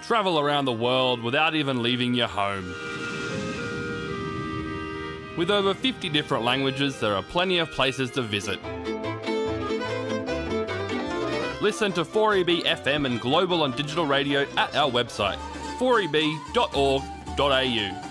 travel around the world without even leaving your home. With over 50 different languages, there are plenty of places to visit. Listen to 4EB FM and global on digital radio at our website, 4eb.org.au.